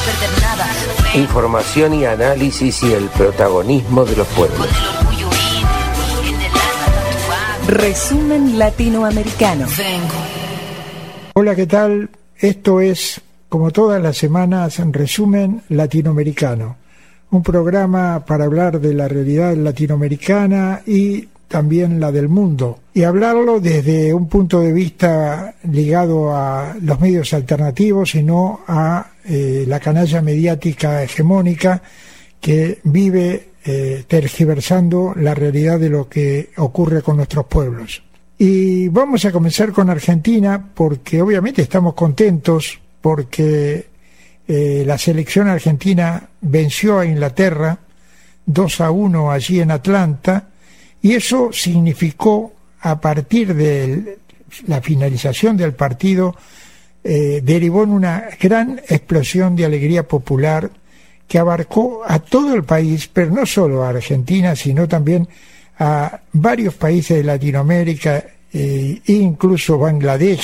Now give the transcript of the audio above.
Información y análisis y el protagonismo de los pueblos. Resumen latinoamericano. Hola, ¿qué tal? Esto es, como todas las semanas, Resumen Latinoamericano. Un programa para hablar de la realidad latinoamericana y también la del mundo. Y hablarlo desde un punto de vista ligado a los medios alternativos y no a la canalla mediática hegemónica que vive tergiversando la realidad de lo que ocurre con nuestros pueblos. Y vamos a comenzar con Argentina porque obviamente estamos contentos porque la selección argentina venció a Inglaterra 2-1 allí en Atlanta, y eso significó, a partir de la finalización del partido, derivó en una gran explosión de alegría popular que abarcó a todo el país, pero no solo a Argentina, sino también a varios países de Latinoamérica e incluso Bangladesh,